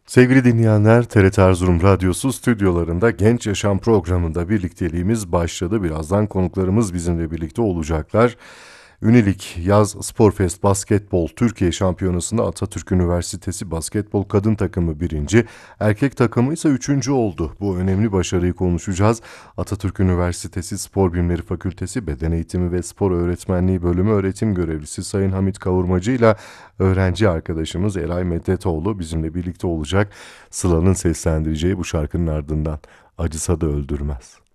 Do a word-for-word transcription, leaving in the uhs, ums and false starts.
Sevgili dinleyenler, T R T Erzurum Radyosu stüdyolarında Genç Yaşam programında birlikteliğimiz başladı. Birazdan konuklarımız bizimle birlikte olacaklar. Ünilik Yaz Sporfest Basketbol Türkiye Şampiyonası'nda Atatürk Üniversitesi Basketbol Kadın Takımı birinci, erkek takımı ise üçüncü oldu. Bu önemli başarıyı konuşacağız. Atatürk Üniversitesi Spor Bilimleri Fakültesi Beden Eğitimi ve Spor Öğretmenliği Bölümü öğretim görevlisi Sayın Hamit Kavurmacı ile öğrenci arkadaşımız Eray Meddetoğlu bizimle birlikte olacak. Sıla'nın seslendireceği bu şarkının ardından Acısa da Öldürmez.